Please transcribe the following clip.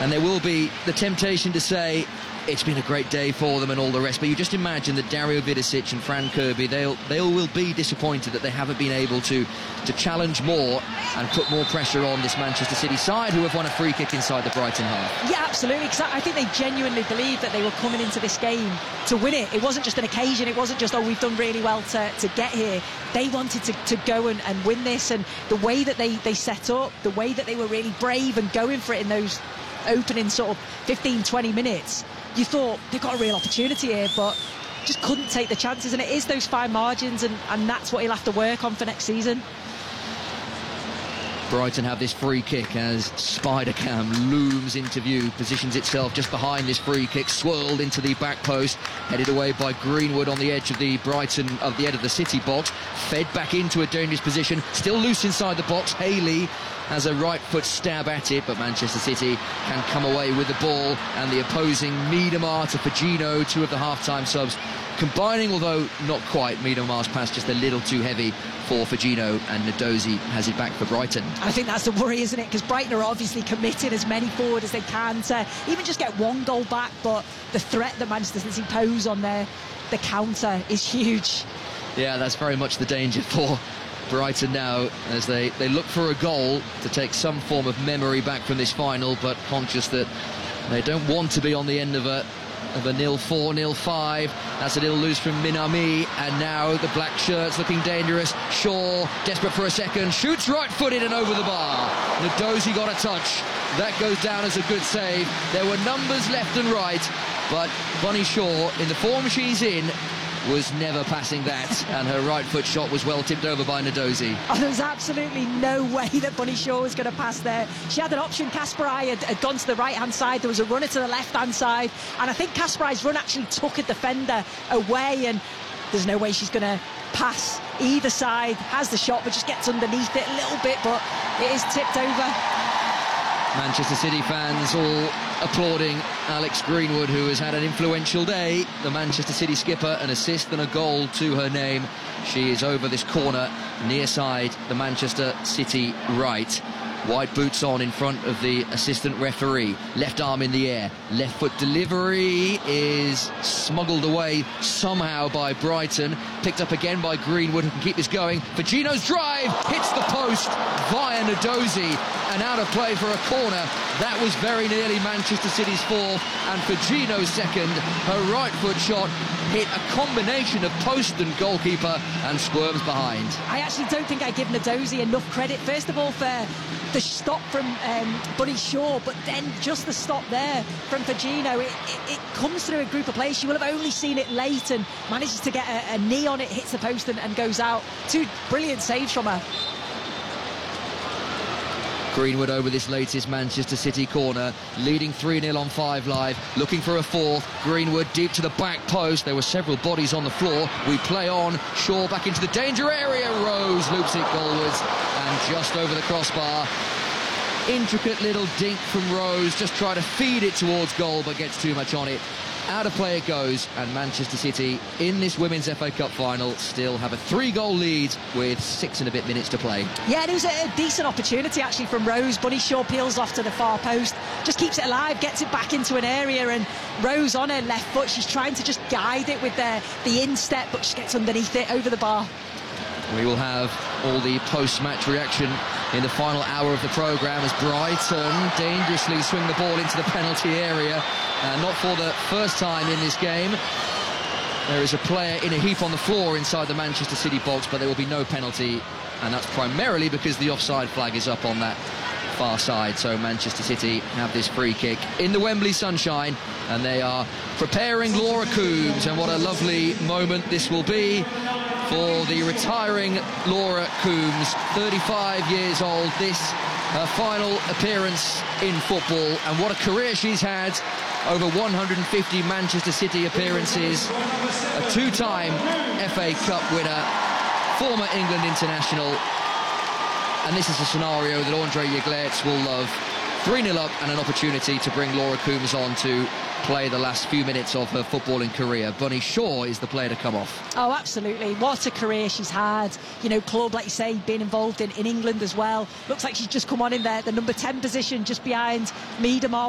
And there will be the temptation to say it's been a great day for them and all the rest, but you just imagine that Dario Vidosic and Fran Kirby, they will be disappointed that they haven't been able to challenge more and put more pressure on this Manchester City side, who have won a free kick inside the Brighton half. Yeah, absolutely, because I think they genuinely believed that they were coming into this game to win it. It wasn't just an occasion, it wasn't just, oh, we've done really well to get here. They wanted to go and win this, and the way that they set up, the way that they were really brave and going for it in those opening sort of 15-20 minutes, you thought they've got a real opportunity here, but just couldn't take the chances. And it is those fine margins, and that's what he'll have to work on for next season. Brighton have this free kick as Spider-Cam looms into view, positions itself just behind this free kick, swirled into the back post, headed away by Greenwood on the edge of the edge of the City box, fed back into a dangerous position, still loose inside the box. Haley has a right foot stab at it, but Manchester City can come away with the ball, and the opposing Miedemar to Fagino, two of the half-time subs combining, although not quite. Miedemar's pass just a little too heavy for Fagino, and Ndozi has it back for Brighton. I think that's the worry, isn't it? Because Brighton are obviously committing as many forward as they can to even just get one goal back, but the threat that Manchester City pose on the counter is huge. Yeah, that's very much the danger for Brighton now, as they look for a goal to take some form of memory back from this final, but conscious that they don't want to be on the end of a 0-4, 0-5. That's a little loose from Minami, and now the black shirts looking dangerous. Shaw, desperate for a second, shoots right-footed and over the bar. Ndozi got a touch. That goes down as a good save. There were numbers left and right, but Bunny Shaw, in the form she's in, was never passing that, and her right foot shot was well tipped over by Ndozi. Oh, there was absolutely no way that Bunny Shaw was going to pass there. She had an option. Kasparai had gone to the right-hand side. There was a runner to the left-hand side, and I think Kasparai's run actually took a defender away, and there's no way she's going to pass either side. Has the shot, but just gets underneath it a little bit, but it is tipped over. Manchester City fans all applauding Alex Greenwood, who has had an influential day. The Manchester City skipper, an assist and a goal to her name. She is over this corner, near side, the Manchester City right. White boots on in front of the assistant referee. Left arm in the air. Left foot delivery is smuggled away somehow by Brighton. Picked up again by Greenwood, who can keep this going. Fagino's drive hits the post via Ndozi, and out of play for a corner. That was very nearly Manchester City's fourth, and Fagino's second. Her right foot shot hit a combination of post and goalkeeper and squirms behind. I actually don't think I give Ndozi enough credit, first of all, for the stop from Bunny Shaw, but then just the stop there from Fagino. It comes through a group of players. She will have only seen it late and manages to get a knee on it, hits the post and goes out. Two brilliant saves from her. Greenwood over this latest Manchester City corner, leading 3-0 on 5 Live, looking for a fourth. Greenwood deep to the back post. There were several bodies on the floor. We play on. Shaw back into the danger area. Rose loops it goalwards and just over the crossbar. Intricate little dink from Rose, just try to feed it towards goal, but gets too much on it. Out of play it goes, and Manchester City in this Women's FA Cup final still have a 3-goal lead with 6 and a bit minutes to play. Yeah, it was a decent opportunity actually from Rose. Bunny Shaw peels off to the far post, just keeps it alive, gets it back into an area, and Rose on her left foot, she's trying to just guide it with the instep, but she gets underneath it over the bar. We will have all the post-match reaction in the final hour of the programme as Brighton dangerously swing the ball into the penalty area. Not for the first time in this game. There is a player in a heap on the floor inside the Manchester City box, but there will be no penalty, and that's primarily because the offside flag is up on that far side. So Manchester City have this free kick in the Wembley sunshine, and they are preparing Laura Coombs, and what a lovely moment this will be for the retiring Laura Coombs, 35 years old. This her final appearance in football, and what a career she's had. Over 150 Manchester City appearances, a 2-time FA Cup winner, former England international, and this is a scenario that Andre Yegletz will love. 3-0 up and an opportunity to bring Laura Coombs on to play the last few minutes of her footballing career. Bunny Shaw is the player to come off. Oh, absolutely. What a career she's had. You know, club, like you say, being involved in England as well. Looks like she's just come on in there, the number 10 position, just behind Miedemar.